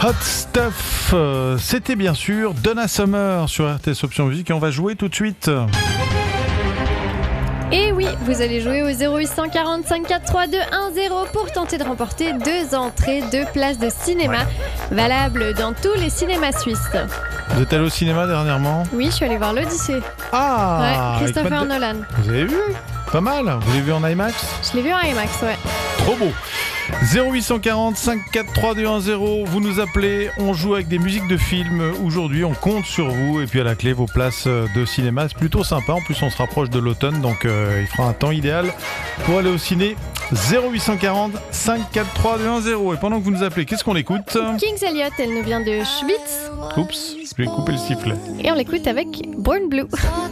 Hot Stuff, c'était bien sûr Donna Summer sur RTS Option Musique et on va jouer tout de suite. Et oui, vous allez jouer au 0840 543 210 pour tenter de remporter 2 entrées, 2 places de cinéma valables dans tous les cinémas suisses. Vous êtes allé au cinéma dernièrement ? Oui, je suis allée voir l'Odyssée. Ah, ouais, Christopher Nolan. Vous avez vu ? Pas mal. Vous l'avez vu en IMAX ? Je l'ai vu en IMAX, ouais. Trop beau. 0840 543 210, vous nous appelez, on joue avec des musiques de films aujourd'hui, on compte sur vous et puis à la clé vos places de cinéma, c'est plutôt sympa, en plus on se rapproche de l'automne donc il fera un temps idéal pour aller au ciné. 0840 543 210 et pendant que vous nous appelez, qu'est-ce qu'on écoute ? Kings Elliot, elle nous vient de Schwytz. Oups, je vais couper le sifflet. Et on l'écoute avec Born Blue.